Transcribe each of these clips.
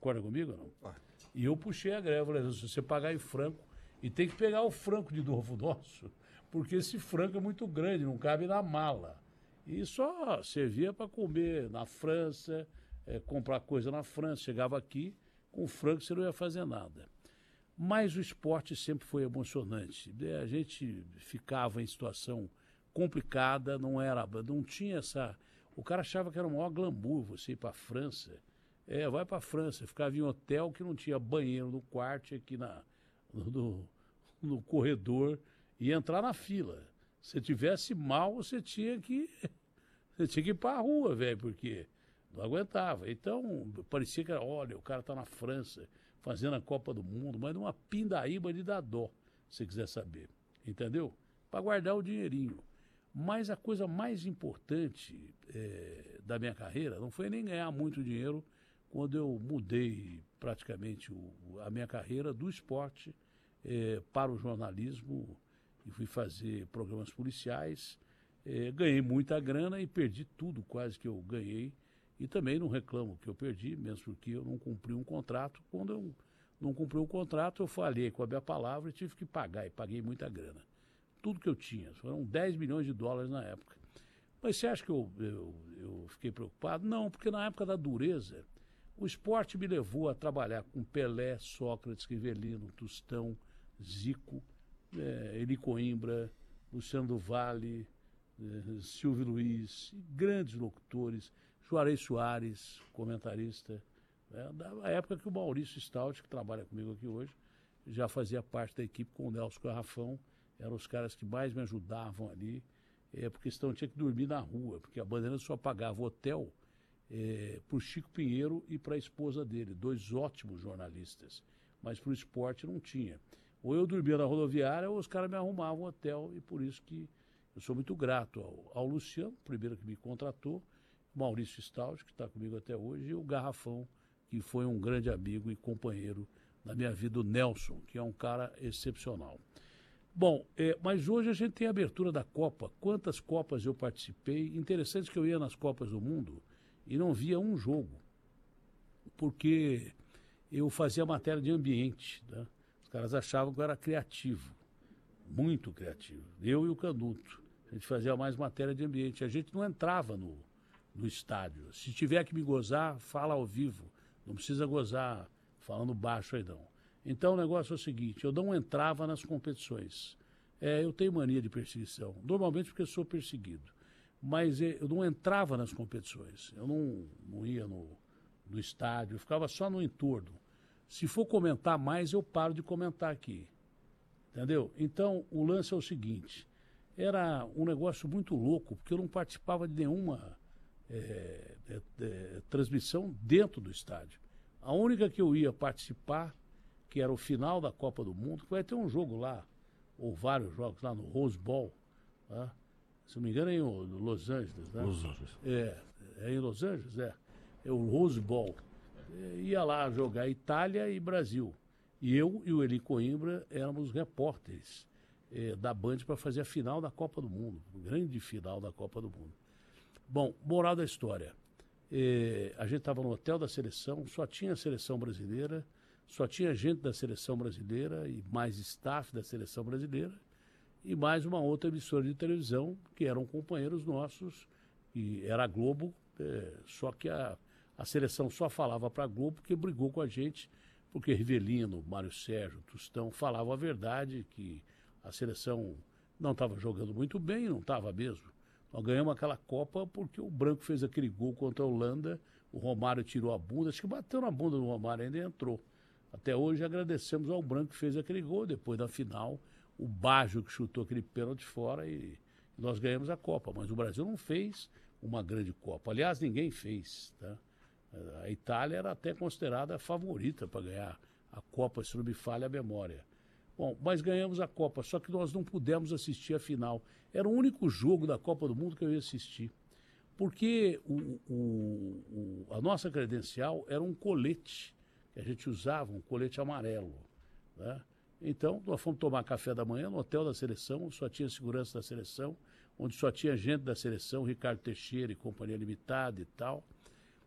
concorda comigo ou não? Ah. E eu puxei a greve, falei, se você pagar em franco, e tem que pegar o franco de novo nosso, porque esse franco é muito grande, não cabe na mala. E só servia para comer na França, comprar coisa na França, chegava aqui, com franco você não ia fazer nada. Mas o esporte sempre foi emocionante. A gente ficava em situação complicada, não tinha essa... O cara achava que era o maior glamour você ir para a França. Vai para a França. Ficava em hotel que não tinha banheiro no quarto, aqui no corredor, e entrar na fila. Se tivesse mal, você tinha que ir para a rua, velho, porque não aguentava. Então, parecia que era, olha, o cara está na França, fazendo a Copa do Mundo, mas numa pindaíba de dar dó, se você quiser saber. Entendeu? Para guardar o dinheirinho. Mas a coisa mais importante da minha carreira não foi nem ganhar muito dinheiro quando eu mudei praticamente a minha carreira do esporte para o jornalismo e fui fazer programas policiais. Ganhei muita grana e perdi tudo quase que eu ganhei. E também não reclamo que eu perdi, mesmo porque eu não cumpri um contrato. Quando eu não cumpri o contrato, eu falhei com a minha palavra e tive que pagar, e paguei muita grana. Tudo que eu tinha, foram 10 milhões de dólares na época. Mas você acha que eu fiquei preocupado? Não, porque na época da dureza, o esporte me levou a trabalhar com Pelé, Sócrates, Rivelino, Tostão, Zico, Eli Coimbra, Luciano do Vale, Silvio Luiz, grandes locutores, Juarez Soares, comentarista, da época que o Maurício Stout, que trabalha comigo aqui hoje, já fazia parte da equipe com o Nelson Garrafão, eram os caras que mais me ajudavam ali, porque senão tinha que dormir na rua, porque a Bandeirantes só pagava hotel para o Chico Pinheiro e para a esposa dele, dois ótimos jornalistas, mas para o esporte não tinha. Ou eu dormia na rodoviária ou os caras me arrumavam hotel, e por isso que eu sou muito grato ao Luciano, primeiro que me contratou, Maurício Stout, que está comigo até hoje, e o Garrafão, que foi um grande amigo e companheiro da minha vida, o Nelson, que é um cara excepcional. Bom, mas hoje a gente tem a abertura da Copa. Quantas Copas eu participei? Interessante que eu ia nas Copas do Mundo e não via um jogo, porque eu fazia matéria de ambiente, né? Os caras achavam que eu era criativo, muito criativo. Eu e o Canuto, a gente fazia mais matéria de ambiente. A gente não entrava no estádio. Se tiver que me gozar, fala ao vivo. Não precisa gozar falando baixo aí não. Então o negócio é o seguinte, eu não entrava nas competições. Eu tenho mania de perseguição, normalmente porque eu sou perseguido. Mas eu não entrava nas competições, eu não ia no estádio, eu ficava só no entorno. Se for comentar mais, eu paro de comentar aqui. Entendeu? Então o lance é o seguinte, era um negócio muito louco, porque eu não participava de nenhuma transmissão dentro do estádio. A única que eu ia participar, que era o final da Copa do Mundo, que vai ter um jogo lá, ou vários jogos lá no Rose Bowl, tá? Se não me engano é em Los Angeles, né? Los Angeles. É em Los Angeles, é o Rose Bowl. Ia lá jogar Itália e Brasil. E eu e o Eli Coimbra éramos repórteres da Band para fazer a final da Copa do Mundo, a grande final da Copa do Mundo. Bom, moral da história. A gente estava no hotel da seleção, só tinha a seleção brasileira, só tinha gente da seleção brasileira e mais staff da seleção brasileira e mais uma outra emissora de televisão que eram companheiros nossos, e era a Globo, só que a seleção só falava para a Globo porque brigou com a gente, porque Rivelino, Mário Sérgio, Tostão falavam a verdade, que a seleção não estava jogando muito bem, não estava mesmo. Nós ganhamos aquela Copa porque o Branco fez aquele gol contra a Holanda, o Romário tirou a bunda, acho que bateu na bunda do Romário ainda e entrou. Até hoje agradecemos ao Branco que fez aquele gol, depois da final, o Baggio que chutou aquele pênalti fora e nós ganhamos a Copa. Mas o Brasil não fez uma grande Copa. Aliás, ninguém fez, tá? A Itália era até considerada a favorita para ganhar a Copa, se não me falha a memória. Bom, mas ganhamos a Copa, só que nós não pudemos assistir a final. Era o único jogo da Copa do Mundo que eu ia assistir. Porque a nossa credencial era um colete que a gente usava, um colete amarelo, né? Então, nós fomos tomar café da manhã no hotel da seleção, só tinha segurança da seleção, onde só tinha gente da seleção, Ricardo Teixeira e Companhia Limitada e tal.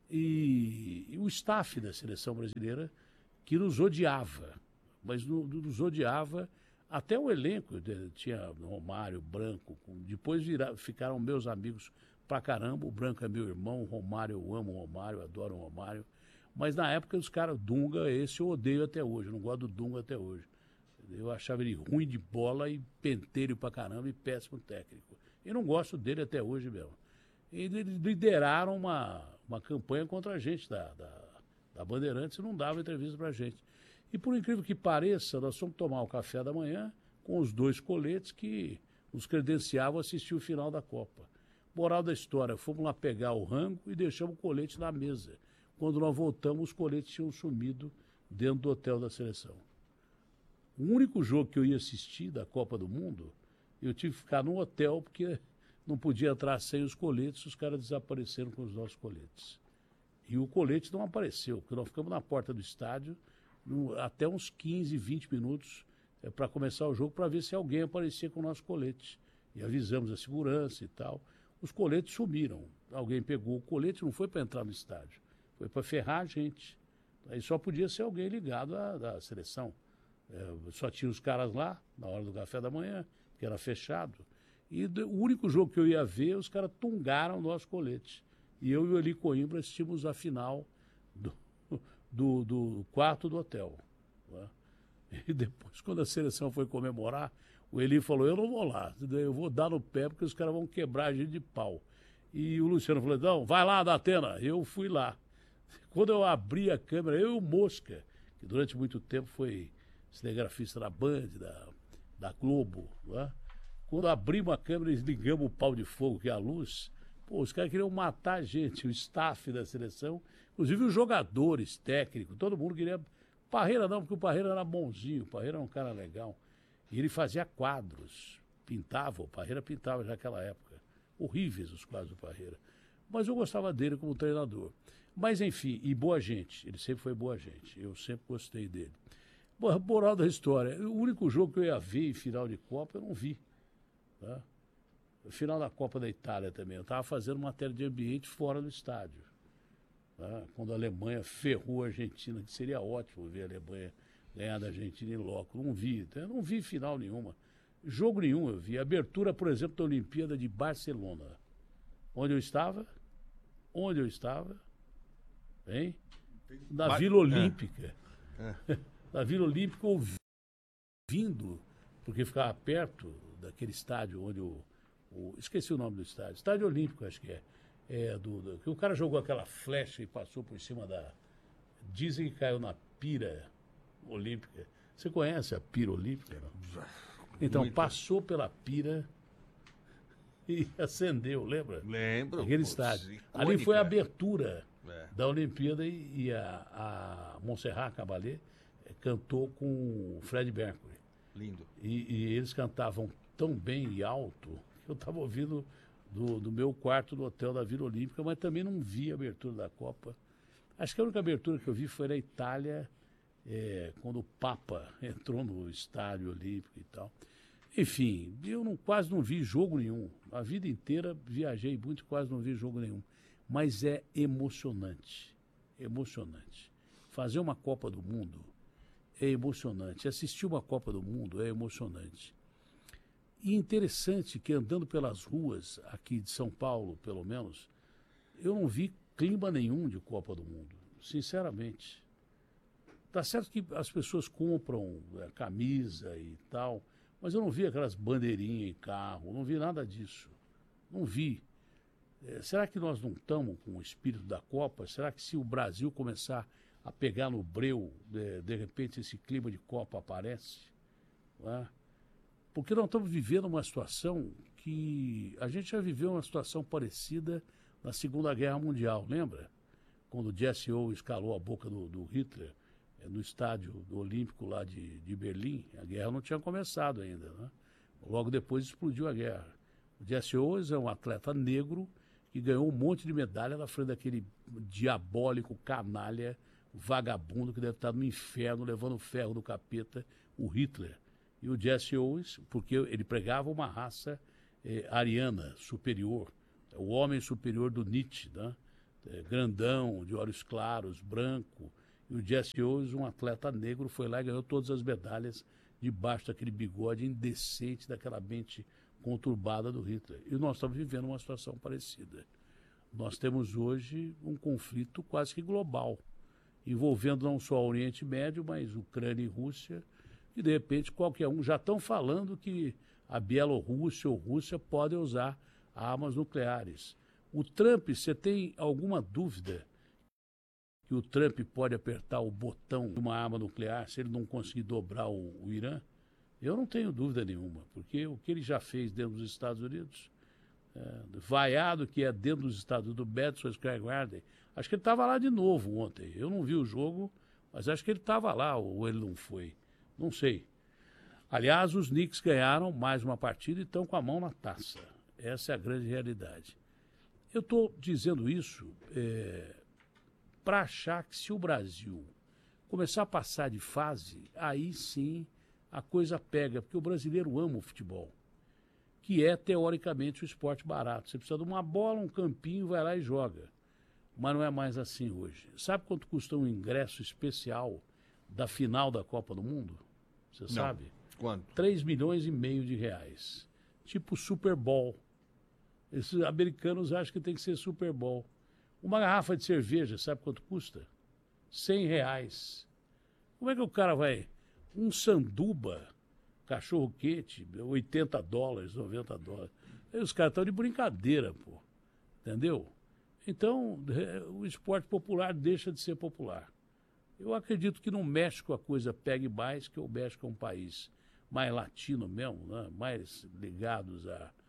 E o staff da seleção brasileira que nos odiava, mas nos odiava até o elenco. Tinha Romário, Branco, depois ficaram meus amigos pra caramba. O Branco é meu irmão, o Romário, eu amo o Romário, adoro o Romário. Mas na época os caras, Dunga, esse eu odeio até hoje, eu não gosto do Dunga até hoje. Eu achava ele ruim de bola e pentelho pra caramba e péssimo técnico. Eu não gosto dele até hoje mesmo. Eles lideraram uma campanha contra a gente da Bandeirantes e não dava entrevista pra gente. E por incrível que pareça, nós fomos tomar o café da manhã com os 2 coletes que nos credenciavam a assistir o final da Copa. Moral da história, fomos lá pegar o rango e deixamos o colete na mesa. Quando nós voltamos, os coletes tinham sumido dentro do hotel da seleção. O único jogo que eu ia assistir da Copa do Mundo, eu tive que ficar no hotel porque não podia entrar sem os coletes, os caras desapareceram com os nossos coletes. E o colete não apareceu, porque nós ficamos na porta do estádio até uns 15, 20 minutos para começar o jogo, para ver se alguém aparecia com o nosso colete. E avisamos a segurança e tal. Os coletes sumiram. Alguém pegou o colete, não foi para entrar no estádio, foi para ferrar a gente. Aí só podia ser alguém ligado à seleção. Só tinha os caras lá, na hora do café da manhã, que era fechado. E o único jogo que eu ia ver, os caras tungaram o nosso colete. E eu e o Eli Coimbra assistimos a final do quarto do hotel. Né? E depois, quando a seleção foi comemorar, o Eli falou, eu não vou lá, eu vou dar no pé porque os caras vão quebrar a gente de pau. E o Luciano falou, não, vai lá, Datena. Eu fui lá. Quando eu abri a câmera, eu e o Mosca, que durante muito tempo foi cinegrafista da Band, da Globo, né? Quando abrimos a câmera e ligamos o pau de fogo, que é a luz, pô, os caras queriam matar a gente, o staff da seleção, inclusive os jogadores, técnicos, todo mundo queria... Parreira não, porque o Parreira era bonzinho, o Parreira era um cara legal. E ele fazia quadros, pintava, o Parreira pintava já naquela época. Horríveis os quadros do Parreira. Mas eu gostava dele como treinador. Mas enfim, e boa gente, ele sempre foi boa gente, eu sempre gostei dele. Moral da história, o único jogo que eu ia ver em final de Copa, eu não vi. Tá? Final da Copa da Itália também, eu estava fazendo matéria de ambiente fora do estádio. Tá? Quando a Alemanha ferrou a Argentina, que seria ótimo ver a Alemanha ganhar da Argentina em loco. Não vi, eu não vi final nenhuma. Jogo nenhum eu vi. Abertura, por exemplo, da Olimpíada de Barcelona. Onde eu estava? Hein? Na Vila Olímpica. Na Vila Olímpica, ouvindo, porque ficava perto daquele estádio onde esqueci o nome do estádio. Estádio Olímpico, acho que é. Que o cara jogou aquela flecha e passou por cima da... Dizem que caiu na pira olímpica. Você conhece a pira olímpica? Não? Então, muito. Passou pela pira e acendeu, lembra? Lembro. Aquele estádio. Icônica. Ali foi a abertura da Olimpíada e a Montserrat Caballé cantou com o Fred Mercury. Lindo. E eles cantavam tão bem e alto que eu estava ouvindo do meu quarto do hotel da Vila Olímpica, mas também não vi a abertura da Copa. Acho que a única abertura que eu vi foi na Itália, quando o Papa entrou no estádio olímpico e tal. Enfim, eu quase não vi jogo nenhum. A vida inteira viajei muito e quase não vi jogo nenhum. Mas é emocionante. Emocionante. Fazer uma Copa do Mundo é emocionante. Assistir uma Copa do Mundo é emocionante. E interessante que andando pelas ruas aqui de São Paulo, pelo menos, eu não vi clima nenhum de Copa do Mundo, sinceramente. Tá certo que as pessoas compram camisa e tal, mas eu não vi aquelas bandeirinhas em carro, não vi nada disso. Não vi. Será que nós não estamos com o espírito da Copa? Será que se o Brasil começar a pegar no breu, de repente esse clima de Copa aparece? Não é? Porque nós estamos vivendo uma situação que... A gente já viveu uma situação parecida na Segunda Guerra Mundial, lembra? Quando o Jesse Owens calou a boca do Hitler no estádio olímpico lá de Berlim. A guerra não tinha começado ainda, né? Logo depois explodiu a guerra. O Jesse Owens é um atleta negro que ganhou um monte de medalha na frente daquele diabólico canalha, vagabundo que deve estar no inferno levando ferro do capeta, o Hitler. E o Jesse Owens, porque ele pregava uma raça ariana superior, o homem superior do Nietzsche, né? grandão, de olhos claros, branco. E o Jesse Owens, um atleta negro, foi lá e ganhou todas as medalhas debaixo daquele bigode indecente, daquela mente conturbada do Hitler. E nós estamos vivendo uma situação parecida. Nós temos hoje um conflito quase que global, envolvendo não só o Oriente Médio, mas Ucrânia e Rússia, e de repente qualquer um, já estão falando que a Bielorrússia ou Rússia podem usar armas nucleares. O Trump, você tem alguma dúvida que o Trump pode apertar o botão de uma arma nuclear se ele não conseguir dobrar o Irã? Eu não tenho dúvida nenhuma, porque o que ele já fez dentro dos Estados Unidos, vaiado que é dentro dos Estados Unidos, do Madison Square Garden, acho que ele estava lá de novo ontem. Eu não vi o jogo, mas acho que ele estava lá, ou ele não foi. Não sei. Aliás, os Knicks ganharam mais uma partida e estão com a mão na taça. Essa é a grande realidade. Eu estou dizendo isso para achar que se o Brasil começar a passar de fase, aí sim a coisa pega, porque o brasileiro ama o futebol, que é, teoricamente, o esporte barato. Você precisa de uma bola, um campinho, vai lá e joga. Mas não é mais assim hoje. Sabe quanto custa um ingresso especial da final da Copa do Mundo? Você sabe? Quanto? 3,5 milhões de reais. Tipo Super Bowl. Esses americanos acham que tem que ser Super Bowl. Uma garrafa de cerveja, sabe quanto custa? R$100. Como é que o cara vai... Um sanduba, cachorro-quente, $80, $90. Aí os caras estão de brincadeira, pô. Entendeu? Então, o esporte popular deixa de ser popular. Eu acredito que no México a coisa pegue mais, que o México é um país mais latino mesmo, né? Mais ligados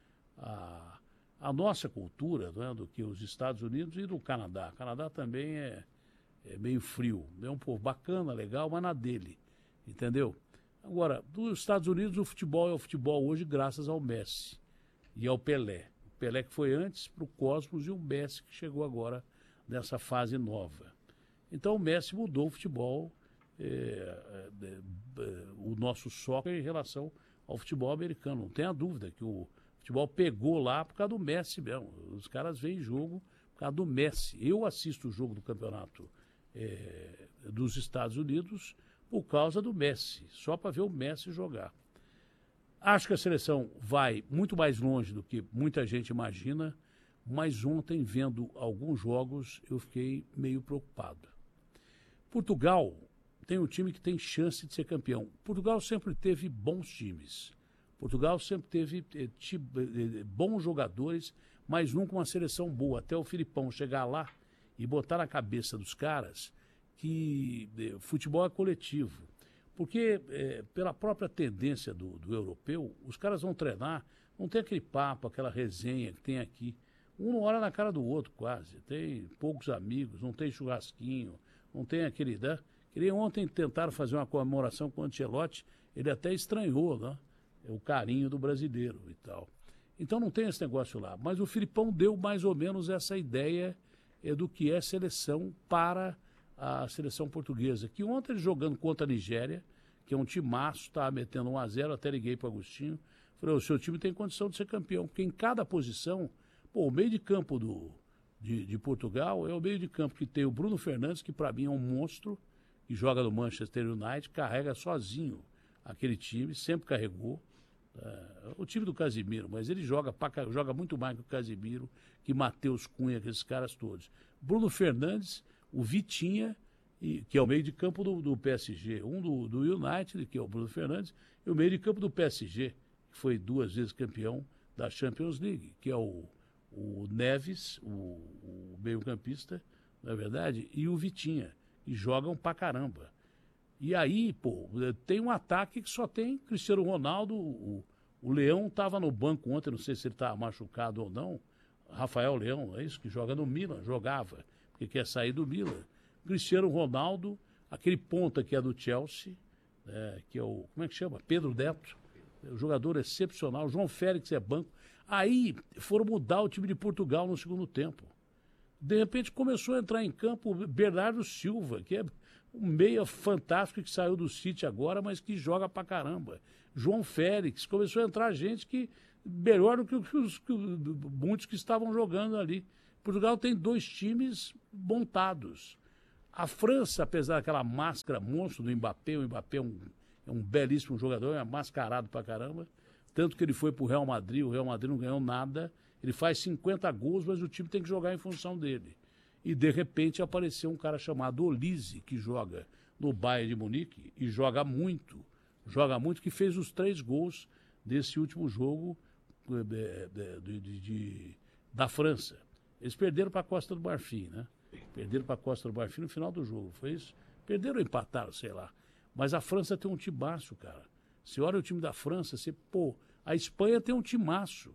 à nossa cultura, né? Do que os Estados Unidos e do Canadá. O Canadá também é meio frio. É um povo bacana, legal, mas na dele. Entendeu? Agora, dos Estados Unidos, o futebol é o futebol hoje graças ao Messi e ao Pelé. O Pelé que foi antes para o Cosmos e o Messi que chegou agora nessa fase nova. Então o Messi mudou o futebol, o nosso soccer em relação ao futebol americano. Não tenha dúvida que o futebol pegou lá por causa do Messi mesmo. Os caras veem jogo por causa do Messi. Eu assisto o jogo do campeonato dos Estados Unidos por causa do Messi, só para ver o Messi jogar. Acho que a seleção vai muito mais longe do que muita gente imagina, mas ontem, vendo alguns jogos, eu fiquei meio preocupado. Portugal tem um time que tem chance de ser campeão. Portugal sempre teve bons times. Portugal sempre teve bons jogadores, mas nunca uma seleção boa. Até o Filipão chegar lá e botar na cabeça dos caras que futebol é coletivo. Porque, pela própria tendência do europeu, os caras vão treinar, não tem aquele papo, aquela resenha que tem aqui. Um não olha na cara do outro quase. Tem poucos amigos, não tem churrasquinho, não tem aquele... Né? Ontem tentaram fazer uma comemoração com o Ancelotti, ele até estranhou, né? O carinho do brasileiro e tal. Então não tem esse negócio lá. Mas o Filipão deu mais ou menos essa ideia do que é seleção para a seleção portuguesa. Que ontem ele jogando contra a Nigéria, que é um timaço, estava metendo 1-0, até liguei para o Agostinho. Falei, o seu time tem condição de ser campeão, porque em cada posição, o meio de campo de Portugal é o meio de campo que tem o Bruno Fernandes, que para mim é um monstro, que joga no Manchester United, carrega sozinho aquele time, sempre carregou. O time do Casimiro, mas ele joga muito mais que o Casimiro, que Matheus Cunha, aqueles caras todos. Bruno Fernandes, o Vitinha, que é o meio de campo do PSG, um do United, que é o Bruno Fernandes, e o meio de campo do PSG, que foi 2 vezes campeão da Champions League, que é o Neves, o meio-campista, na verdade, e o Vitinha, e jogam pra caramba. E aí, tem um ataque que só tem Cristiano Ronaldo, o Leão estava no banco ontem, não sei se ele estava machucado ou não, Rafael Leão, é isso, que joga no Milan, jogava, porque quer sair do Milan. Cristiano Ronaldo, aquele ponta que é do Chelsea, que é o, como é que chama? Pedro Neto, o jogador excepcional, João Félix é banco. Aí foram mudar o time de Portugal no segundo tempo. De repente começou a entrar em campo Bernardo Silva, que é um meia fantástico que saiu do City agora, mas que joga pra caramba. João Félix, começou a entrar gente que melhor do que muitos que estavam jogando ali. Portugal tem 2 times montados. A França, apesar daquela máscara monstro do Mbappé, o Mbappé é um belíssimo jogador, é mascarado pra caramba. Tanto que ele foi pro Real Madrid, o Real Madrid não ganhou nada. Ele faz 50 gols, mas o time tem que jogar em função dele. E, de repente, apareceu um cara chamado Olise, que joga no Bayern de Munique e joga muito, que fez os 3 gols desse último jogo da França. Eles perderam para a Costa do Marfim, né? Perderam para a Costa do Marfim no final do jogo, foi isso? Perderam ou empataram, sei lá. Mas a França tem um timaço, cara. Você olha o time da França, a Espanha tem um timaço.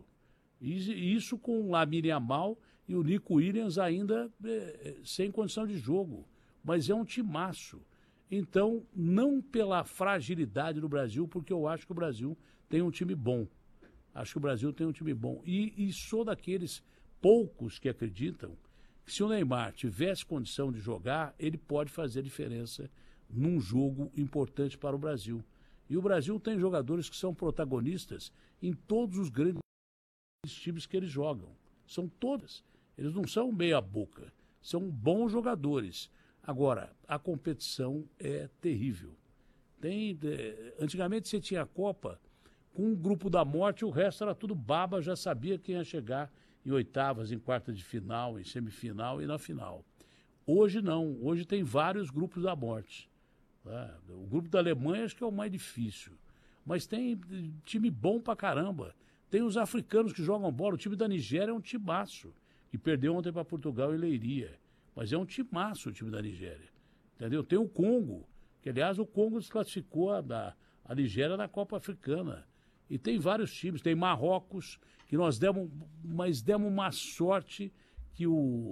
E isso com o Lamine Yamal e o Nico Williams ainda sem condição de jogo. Mas é um timaço. Então, não pela fragilidade do Brasil, porque eu acho que o Brasil tem um time bom. Acho que o Brasil tem um time bom. E sou daqueles poucos que acreditam que se o Neymar tivesse condição de jogar, ele pode fazer a diferença num jogo importante para o Brasil. E o Brasil tem jogadores que são protagonistas em todos os grandes times que eles jogam. São todas. Eles não são meia boca. São bons jogadores. Agora, a competição é terrível. Antigamente você tinha a Copa com um grupo da morte, o resto era tudo baba, já sabia quem ia chegar em oitavas, em quartas de final, em semifinal e na final. Hoje não. Hoje tem vários grupos da morte. Tá? O grupo da Alemanha acho que é o mais difícil. Mas tem time bom pra caramba. Tem os africanos que jogam bola. O time da Nigéria é um timaço, que perdeu ontem para Portugal e Leiria. Mas é um timaço o time da Nigéria. Entendeu? Tem o Congo, que aliás o Congo desclassificou a Nigéria na Copa Africana. E tem vários times. Tem Marrocos, que nós demos uma sorte que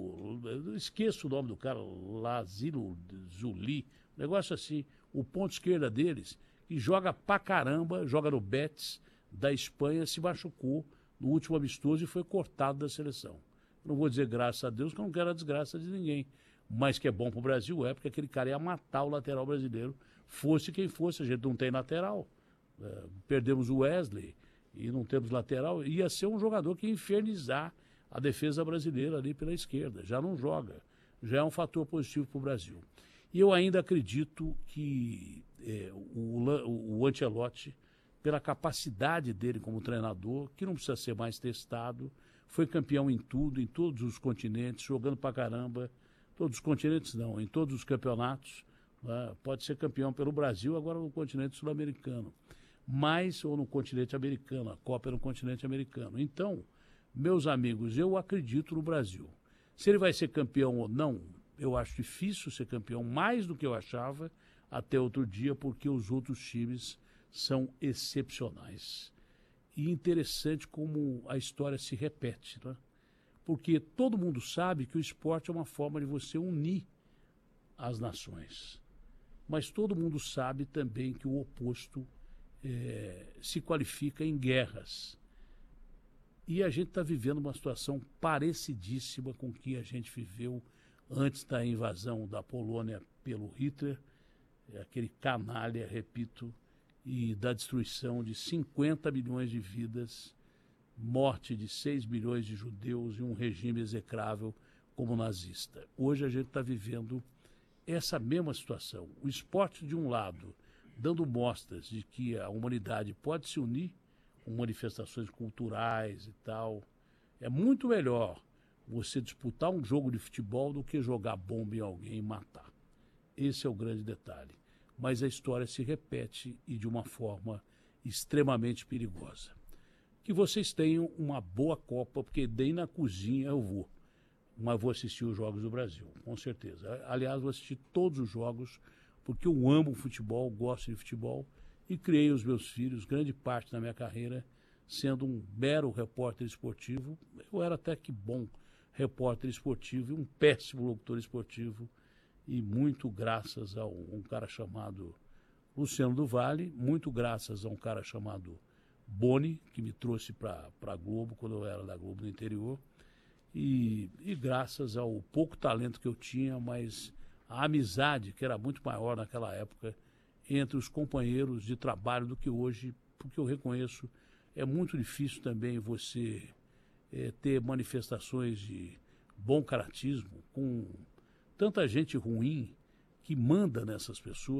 eu esqueço o nome do cara, Lazilo Zuli, negócio assim, o ponto esquerda deles, que joga pra caramba, joga no Betis da Espanha, se machucou no último amistoso e foi cortado da seleção. Não vou dizer graças a Deus, que eu não quero a desgraça de ninguém, mas que é bom pro Brasil porque aquele cara ia matar o lateral brasileiro, fosse quem fosse, a gente não tem lateral. Perdemos o Wesley e não temos lateral, ia ser um jogador que ia infernizar a defesa brasileira ali pela esquerda, já não joga, já é um fator positivo para o Brasil. E eu ainda acredito que o Ancelotti, pela capacidade dele como treinador, que não precisa ser mais testado, foi campeão em tudo, em todos os continentes, jogando pra caramba, todos os continentes não, em todos os campeonatos, né? Pode ser campeão pelo Brasil, agora no continente sul-americano, ou no continente americano, a Copa é no continente americano. Então, meus amigos, eu acredito no Brasil. Se ele vai ser campeão ou não, eu acho difícil ser campeão, mais do que eu achava até outro dia, porque os outros times são excepcionais. E interessante como a história se repete, né? Porque todo mundo sabe que o esporte é uma forma de você unir as nações. Mas todo mundo sabe também que o oposto se qualifica em guerras. E a gente está vivendo uma situação parecidíssima com o que a gente viveu antes da invasão da Polônia pelo Hitler, aquele canalha, repito, e da destruição de 50 milhões de vidas, morte de 6 milhões de judeus e um regime execrável como o nazista. Hoje a gente está vivendo essa mesma situação. O esporte, de um lado, dando mostras de que a humanidade pode se unir com manifestações culturais e tal. É muito melhor você disputar um jogo de futebol do que jogar bomba em alguém e matar. Esse é o grande detalhe. Mas a história se repete e de uma forma extremamente perigosa. Que vocês tenham uma boa Copa, porque nem na cozinha eu vou. Mas vou assistir os Jogos do Brasil, com certeza. Aliás, vou assistir todos os jogos, porque eu amo futebol, gosto de futebol e criei os meus filhos, grande parte da minha carreira, sendo um mero repórter esportivo. Eu era até que bom repórter esportivo e um péssimo locutor esportivo, e muito graças a um cara chamado Luciano do Vale, muito graças a um cara chamado Boni, que me trouxe para a Globo, quando eu era da Globo no interior, e graças ao pouco talento que eu tinha, mas a amizade, que era muito maior naquela época, entre os companheiros de trabalho do que hoje, porque eu reconheço, é muito difícil também você ter manifestações de bom caratismo, com tanta gente ruim que manda nessas pessoas.